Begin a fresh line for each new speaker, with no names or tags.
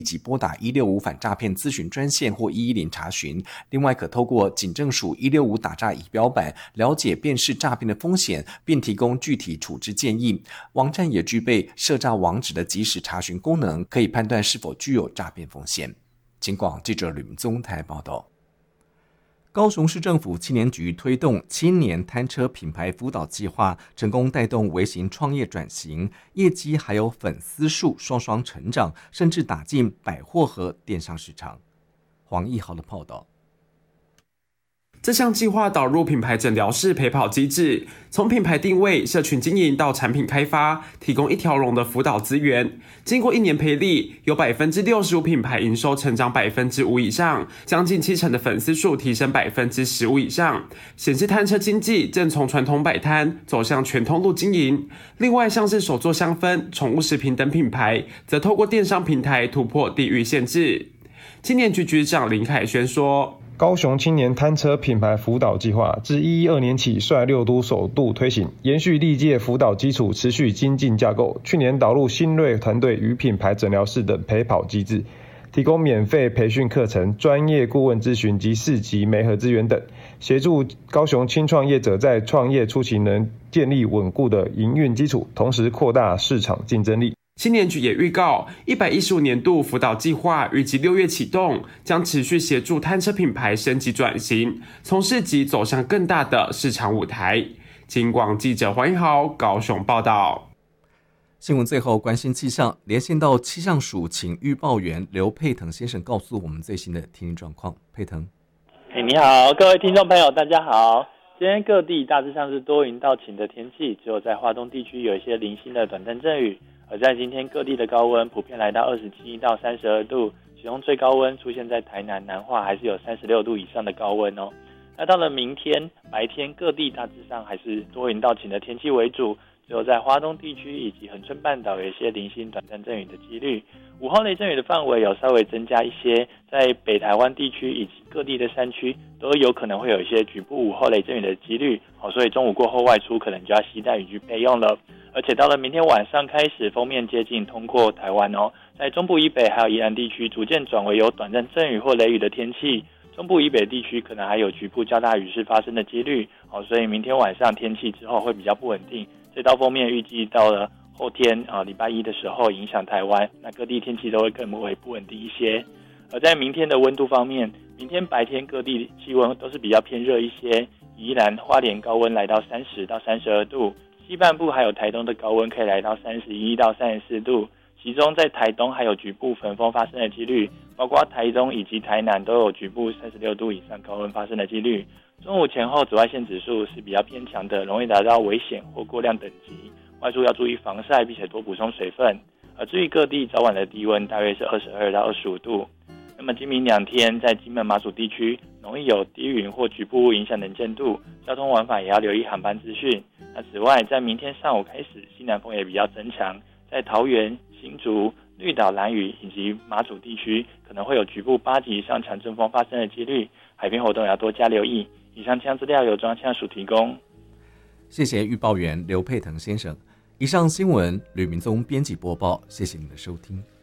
及拨打165反诈骗咨询专线或110查询。另外，可透过警政署165打诈仪表板了解辨识诈骗的风险，并提供具体处置建议。网站也具备涉诈网址的即时查询功能，可以判断是否具有诈骗风险。警广记者吕明宗台报道。高雄市政府青年局推动青年摊车品牌辅导计划，成功带动微型创业转型，业绩还有粉丝数双双成长，甚至打进百货和电商市场。黄义豪的报道。
这项计划导入品牌诊疗室陪跑机制，从品牌定位、社群经营到产品开发，提供一条龙的辅导资源。经过1年培力，有65%品牌营收成长5%以上，将近70%的粉丝数提升15%以上，显示摊车经济正从传统摆摊走向全通路经营。另外，像是手作香氛、宠物食品等品牌，则透过电商平台突破地域限制。青年局局长林凯轩说，
高雄青年摊车品牌辅导计划自112年起率6都首度推行，延续历届辅导基础，持续精进架构。去年导入新锐团队与品牌诊疗室等陪跑机制，提供免费培训课程、专业顾问咨询及市集媒合资源等，协助高雄青创业者在创业初期能建立稳固的营运基础，同时扩大市场竞争力。
青年局也预告，115年度辅导计划预计6月启动，将持续协助摊车品牌升级转型，从市集走向更大的市场舞台。警广记者黄一豪高雄报道。
新闻最后关心气象，连线到气象署，请预报员刘佩腾先生告诉我们最新的天气状况。佩腾，
你好，各位听众朋友，大家好。今天各地大致上是多云到晴的天气，只有在花东地区有一些零星的短暂阵雨。而在今天各地的高温普遍来到27到32度，其中最高温出现在台南、南化，还是有36度以上的高温哦。那到了明天白天，各地大致上还是多云到晴的天气为主，只有在花东地区以及恒春半岛有一些零星短暂阵雨的几率。午后雷阵雨的范围有稍微增加一些，在北台湾地区以及各地的山区都有可能会有一些局部午后雷阵雨的几率，所以中午过后外出可能就要携带雨具备用了。而且到了明天晚上开始，锋面接近通过台湾哦，在中部以北还有宜兰地区逐渐转为有短暂阵雨或雷雨的天气，中部以北地区可能还有局部较大雨势发生的几率，所以明天晚上天气之后会比较不稳定。这道锋面预计到了后天礼拜一的时候影响台湾，那各地天气都会更为不稳定一些。而在明天的温度方面，明天白天各地气温都是比较偏热一些，宜兰、花莲高温来到30到32度，西半部还有台东的高温可以来到31到34度，其中在台东还有局部焚风发生的几率，包括台中以及台南都有局部36度以上高温发生的几率。中午前后紫外线指数是比较偏强的，容易达到危险或过量等级，外出要注意防晒，并且多补充水分。而至于各地早晚的低温大约是22到25度。那么今明2天在金门马祖地区容易有低云或局部影响能见度，交通往返也要留意航班资讯。那此外，在明天上午开始，西南风也比较增强，在桃园、新竹、绿岛、兰屿以及马祖地区可能会有局部8级以上强阵风发生的几率，海边活动也要多加留意。以上气象资料由中央气象署提供。
谢谢预报员刘佩腾先生。以上新闻吕明宗编辑播报，谢谢您的收听。